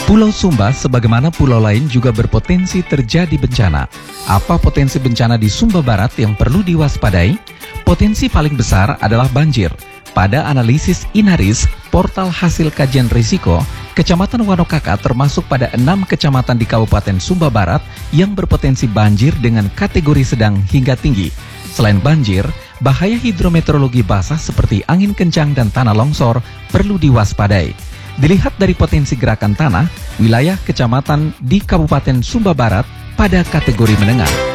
Pulau Sumba sebagaimana pulau lain juga berpotensi terjadi bencana. Apa potensi bencana di Sumba Barat yang perlu diwaspadai? Potensi paling besar adalah banjir. Pada analisis Inaris, portal hasil kajian risiko, Kecamatan Wanokaka termasuk pada 6 kecamatan di Kabupaten Sumba Barat yang berpotensi banjir dengan kategori sedang hingga tinggi. Selain banjir, bahaya hidrometeorologi basah seperti angin kencang dan tanah longsor perlu diwaspadai. Dilihat dari potensi gerakan tanah, wilayah kecamatan di Kabupaten Sumba Barat pada kategori menengah.